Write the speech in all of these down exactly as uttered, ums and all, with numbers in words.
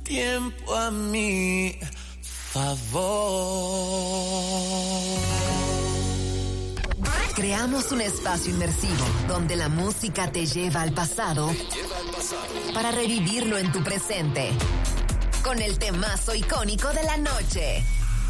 tiempo a mi favor. Creamos un espacio inmersivo donde la música te lleva al pasado para revivirlo en tu presente con el temazo icónico de la noche.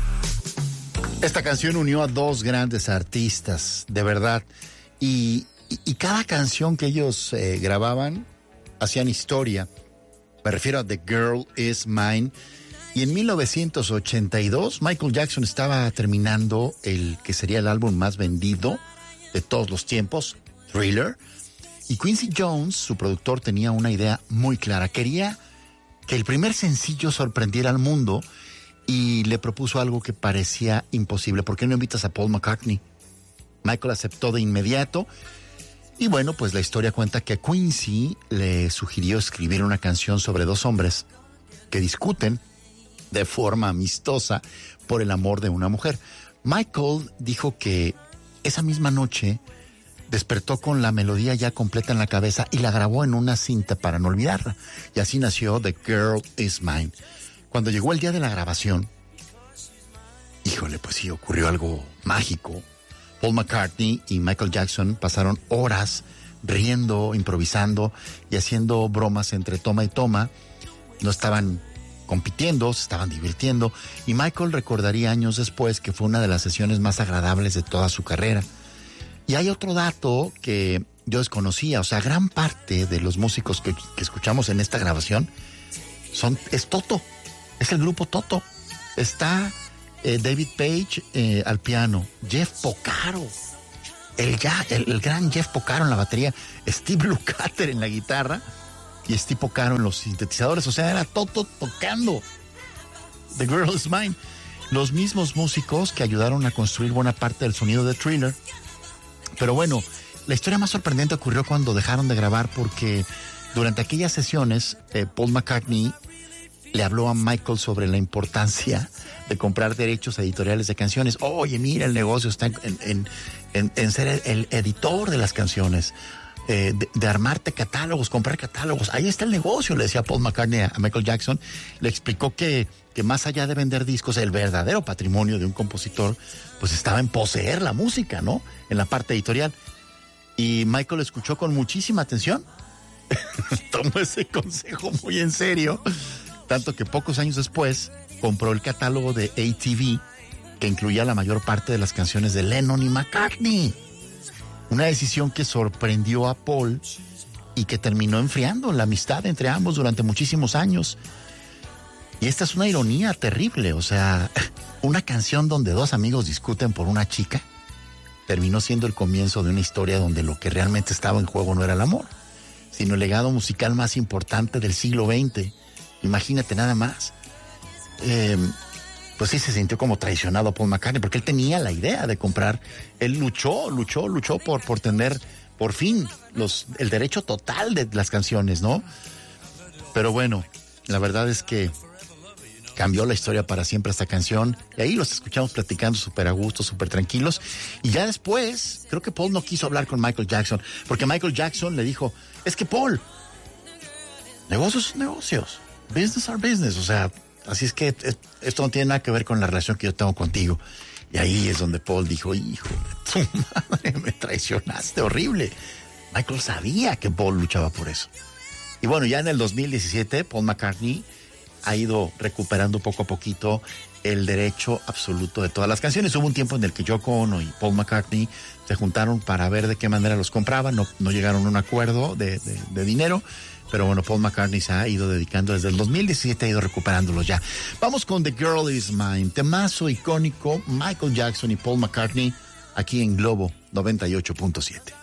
Esta canción unió a dos grandes artistas, de verdad, y, y, y cada canción que ellos eh, grababan hacían historia. Me refiero a The Girl Is Mine. Y en mil novecientos ochenta y dos, Michael Jackson estaba terminando el que sería el álbum más vendido de todos los tiempos, Thriller. Y Quincy Jones, su productor, tenía una idea muy clara. Quería que el primer sencillo sorprendiera al mundo y le propuso algo que parecía imposible. ¿Por qué no invitas a Paul McCartney? Michael aceptó de inmediato. Y bueno, pues la historia cuenta que Quincy le sugirió escribir una canción sobre dos hombres que discuten de forma amistosa por el amor de una mujer. Michael dijo que esa misma noche despertó con la melodía ya completa en la cabeza y la grabó en una cinta para no olvidarla. Y así nació The Girl Is Mine. Cuando llegó el día de la grabación, híjole, pues sí, ocurrió algo mágico. Paul McCartney y Michael Jackson pasaron horas riendo, improvisando y haciendo bromas entre toma y toma. No estaban compitiendo, se estaban divirtiendo, y Michael recordaría años después que fue una de las sesiones más agradables de toda su carrera. Y hay otro dato que yo desconocía, o sea, gran parte de los músicos que, que escuchamos en esta grabación son, es Toto, es el grupo Toto. Está eh, David Page eh, al piano, Jeff Porcaro, el, ya, el, el gran Jeff Porcaro en la batería, Steve Lukather en la guitarra, y Steve Porcaro en los sintetizadores. O sea, era Toto tocando The Girl Is Mine. Los mismos músicos que ayudaron a construir buena parte del sonido de Thriller. Pero bueno, la historia más sorprendente ocurrió cuando dejaron de grabar, porque durante aquellas sesiones eh, Paul McCartney le habló a Michael sobre la importancia de comprar derechos editoriales de canciones. Oye, mira, el negocio está en, en, en, en ser el, el editor de las canciones. Eh, de, de armarte catálogos, comprar catálogos. Ahí está el negocio, le decía Paul McCartney a Michael Jackson. Le explicó que, que más allá de vender discos, el verdadero patrimonio de un compositor, pues estaba en poseer la música, ¿no? En la parte editorial. Y Michael escuchó con muchísima atención. Tomó ese consejo muy en serio. Tanto que pocos años después compró el catálogo de A T V, que incluía la mayor parte de las canciones de Lennon y McCartney. Una decisión que sorprendió a Paul y que terminó enfriando la amistad entre ambos durante muchísimos años. Y esta es una ironía terrible, o sea, una canción donde dos amigos discuten por una chica terminó siendo el comienzo de una historia donde lo que realmente estaba en juego no era el amor, sino el legado musical más importante del siglo veinte. Imagínate nada más. Eh, pues sí se sintió como traicionado a Paul McCartney, porque él tenía la idea de comprar. Él luchó, luchó, luchó por, por tener, por fin, los, el derecho total de las canciones, ¿no? Pero bueno, la verdad es que cambió la historia para siempre esta canción. Y ahí los escuchamos platicando súper a gusto, súper tranquilos. Y ya después, creo que Paul no quiso hablar con Michael Jackson, porque Michael Jackson le dijo, es que Paul, negocios son negocios, business are business, o sea, así es que esto no tiene nada que ver con la relación que yo tengo contigo. Y ahí es donde Paul dijo, hijo de tu madre, me traicionaste, horrible. Michael sabía que Paul luchaba por eso. Y bueno, ya en el dos mil diecisiete, Paul McCartney ha ido recuperando poco a poquito el derecho absoluto de todas las canciones. Hubo un tiempo en el que Yoko Ono y Paul McCartney se juntaron para ver de qué manera los compraban. No, no llegaron a un acuerdo de, de, de dinero. Pero bueno, Paul McCartney se ha ido dedicando desde el dos mil diecisiete, ha ido recuperándolos ya. Vamos con The Girl Is Mine, temazo icónico, Michael Jackson y Paul McCartney, aquí en Globo noventa y ocho punto siete.